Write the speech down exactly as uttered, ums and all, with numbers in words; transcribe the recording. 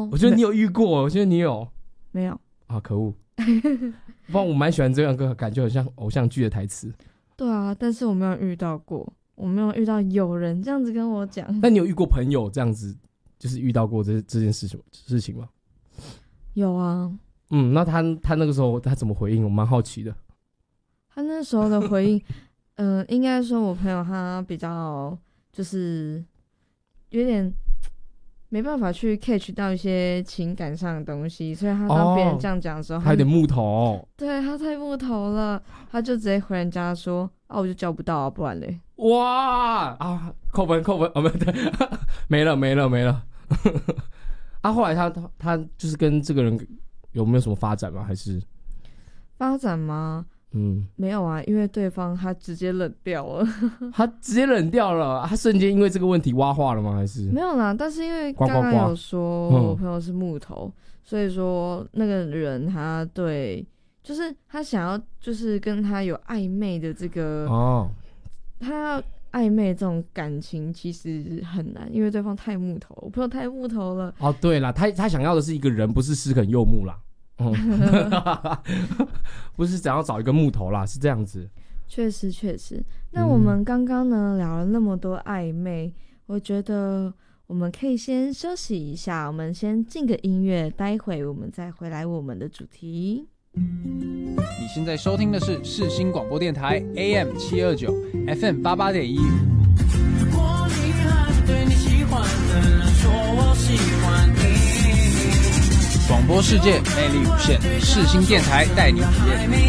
哦，我觉得你有遇过，我觉得你有没有啊？可恶！不然我蛮喜欢这样个感觉，很像偶像剧的台词。 对啊，但是我没有遇到过，我没有遇到有人这样子跟我讲。 那你有遇过朋友这样子，就是遇到过这这件事情事情吗？ 有啊。 嗯，那他他那个时候他怎么回应？我蛮好奇的。 他那时候的回应，嗯、呃，应该说我朋友他比较就是有点没办法去 catch 到一些情感上的东西，所以他当别人这样讲的时候， 哦、他有点木头、哦， 对他太木头了，他就直接回人家说啊，我就叫不到啊，不然嘞， 哇啊，扣分扣分，哦没对，没了没了没了。啊，后来他他他就是跟这个人有没有什么发展吗？还是发展吗？ 嗯， 没有啊，因为对方他直接冷掉了。 他直接冷掉了，他瞬间因为这个问题挖话了吗？还是没有啦，但是因为刚刚有说我朋友是木头，嗯、所以说那个人他对，就是他想要就是跟他有暧昧的这个哦，他要暧昧这种感情其实很难，因为对方太木头，我朋友太木头了。 哦，对啦，他他想要的是一个人，不是诗肯柚木啦。嗯、不是想要找一个木头啦，是这样子。 确实确实。那我们刚刚呢、嗯、聊了那么多暧昧，我觉得我们可以先休息一下，我们先进个音乐，待会我们再回来我们的主题。 你现在收听的是世新广播电台 A M 七二九 F M 八八点一。如果你还对你喜欢的人说我喜欢你，广播世界魅力无限，世新电台带你体验。